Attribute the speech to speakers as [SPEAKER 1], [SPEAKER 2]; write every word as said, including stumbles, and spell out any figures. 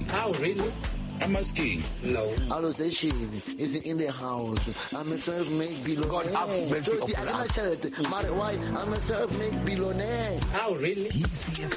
[SPEAKER 1] How, really?
[SPEAKER 2] I'm asking.
[SPEAKER 1] No.
[SPEAKER 3] Allozation is in the house. I'm a self-made billionaire.
[SPEAKER 4] God have mercy
[SPEAKER 3] So,
[SPEAKER 4] upon
[SPEAKER 3] I
[SPEAKER 4] us.
[SPEAKER 3] tell it. Why? I'm a self-made billionaire.
[SPEAKER 1] How, really?
[SPEAKER 2] Easy F